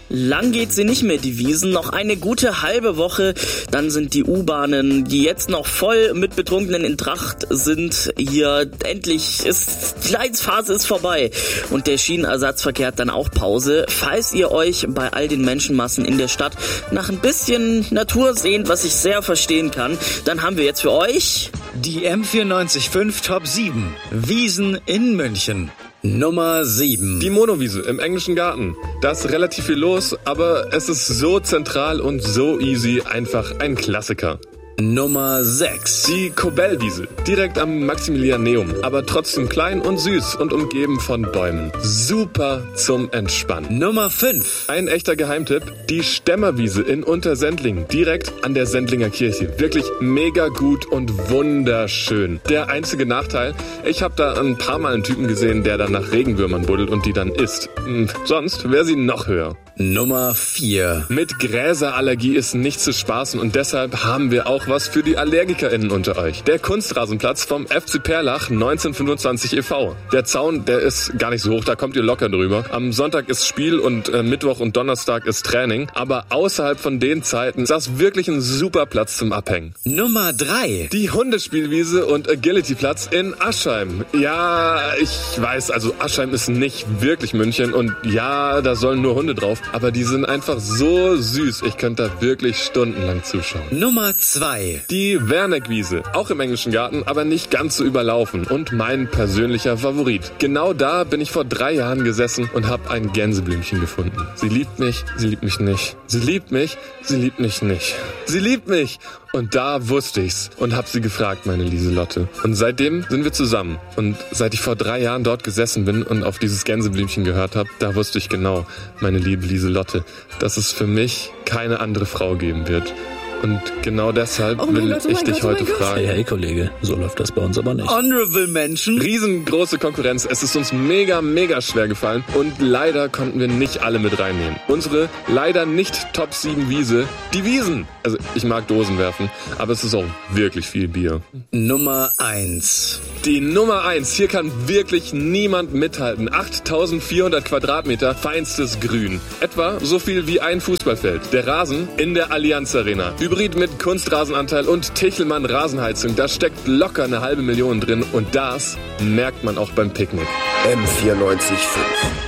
Lang geht sie nicht mehr, die Wiesn. Noch eine gute halbe Woche, dann sind die U-Bahnen, die jetzt noch voll mit Betrunkenen in Tracht sind, hier endlich die Leidensphase ist vorbei. Und der Schienenersatzverkehr hat dann auch Pause. Falls ihr euch bei all den Menschenmassen in der Stadt nach ein bisschen Natur sehnt, was ich sehr verstehen kann, dann haben wir jetzt für euch die M94.5 Top 7 Wiesn in München. Nummer 7. Die Monowiese im Englischen Garten. Da ist relativ viel los, aber es ist so zentral und so easy, einfach ein Klassiker. Nummer 6. Die Kobelwiese, direkt am Maximilianeum, aber trotzdem klein und süß und umgeben von Bäumen. Super zum Entspannen. Nummer 5. Ein echter Geheimtipp, die Stämmerwiese in Untersendling, direkt an der Sendlinger Kirche. Wirklich mega gut und wunderschön. Der einzige Nachteil, ich habe da ein paar Mal einen Typen gesehen, der dann nach Regenwürmern buddelt und die dann isst. Sonst wäre sie noch höher. Nummer 4. Mit Gräserallergie ist nicht zu spaßen und deshalb haben wir auch was für die AllergikerInnen unter euch. Der Kunstrasenplatz vom FC Perlach 1925 e.V. Der Zaun, der ist gar nicht so hoch, da kommt ihr locker drüber. Am Sonntag ist Spiel und Mittwoch und Donnerstag ist Training. Aber außerhalb von den Zeiten ist das wirklich ein super Platz zum Abhängen. Nummer 3. Die Hundespielwiese und Agility-Platz in Aschheim. Ja, ich weiß, also Aschheim ist nicht wirklich München und ja, da sollen nur Hunde drauf. Aber die sind einfach so süß. Ich könnte da wirklich stundenlang zuschauen. Nummer 2. Die Werneckwiese. Auch im Englischen Garten, aber nicht ganz so überlaufen. Und mein persönlicher Favorit. Genau da bin ich vor 3 Jahren gesessen und habe ein Gänseblümchen gefunden. Sie liebt mich, sie liebt mich nicht. Sie liebt mich, sie liebt mich nicht. Sie liebt mich! Und da wusste ich's und hab sie gefragt, meine Lieselotte. Und seitdem sind wir zusammen. Und seit ich vor 3 Jahren dort gesessen bin und auf dieses Gänseblümchen gehört habe, da wusste ich genau, meine liebe Lieselotte, dass es für mich keine andere Frau geben wird. Und genau deshalb will ich dich heute fragen. Hey Kollege, so läuft das bei uns aber nicht. Honorable Menschen. Riesengroße Konkurrenz. Es ist uns mega schwer gefallen. Und leider konnten wir nicht alle mit reinnehmen. Unsere leider nicht Top 7 Wiese, die Wiesn. Also ich mag Dosen werfen, aber es ist auch wirklich viel Bier. Nummer 1. Die Nummer 1. Hier kann wirklich niemand mithalten. 8400 Quadratmeter feinstes Grün. Etwa so viel wie ein Fußballfeld. Der Rasen in der Allianz Arena. Hybrid mit Kunstrasenanteil und Tichelmann Rasenheizung. Da steckt locker eine 500.000 drin und das merkt man auch beim Picknick. M94.5